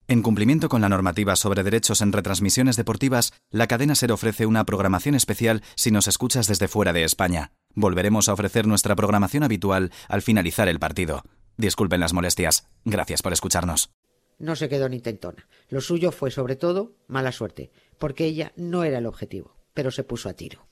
En cumplimiento con la normativa sobre derechos en retransmisiones deportivas, la cadena SER ofrece una programación especial si nos escuchas desde fuera de España. Volveremos a ofrecer nuestra programación habitual al finalizar el partido. Disculpen las molestias. Gracias por escucharnos. No se quedó ni intentona. Lo suyo fue, sobre todo, mala suerte, porque ella no era el objetivo, pero se puso a tiro.